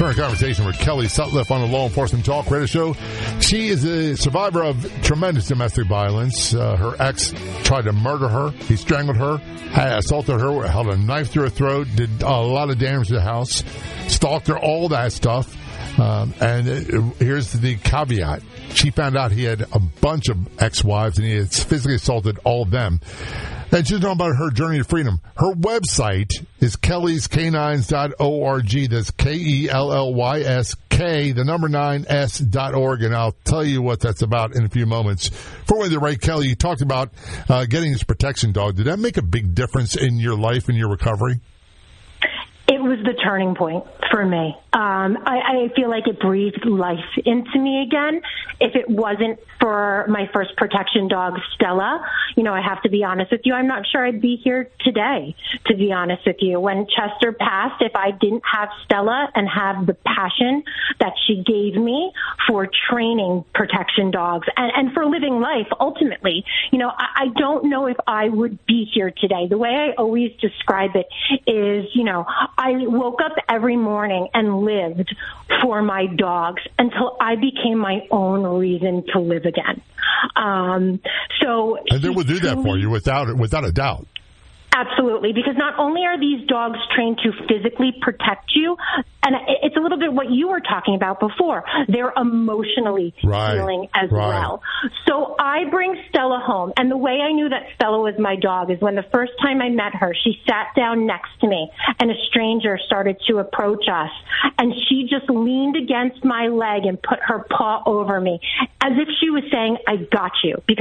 return to conversation with Kelly Sutcliffe on the Law Enforcement Talk Radio Show. She is a survivor of tremendous domestic violence. Her ex tried to murder her. He strangled her, assaulted her, held a knife through her throat, did a lot of damage to the house, stalked her, all that stuff. Here's the caveat. She found out he had a bunch of ex-wives and he had physically assaulted all of them. And she's talking about her journey to freedom. Her website is kellyscanines.org. That's KELLYSK, the number 9S.org. And I'll tell you what that's about in a few moments. For the right, Kelly, you talked about getting this protection dog. Did that make a big difference in your life and your recovery? It was the turning point for me. I feel like it breathed life into me again. If it wasn't for my first protection dog, Stella, I have to be honest with you, I'm not sure I'd be here today, to be honest with you. When Chester passed, if I didn't have Stella and have the passion that she gave me for training protection dogs and for living life, ultimately, I don't know if I would be here today. The way I always describe it is, I woke up every morning and lived for my dogs until I became my own reason to live again. And they will do that for you without a doubt. Absolutely, because not only are these dogs trained to physically protect you, and it's a little bit what you were talking about before, they're emotionally healing as well. So I bring Stella home, and the way I knew that Stella was my dog is when the first time I met her, she sat down next to me, and a stranger started to approach us, and she just leaned against my leg and put her paw over me, as if she was saying, I got you.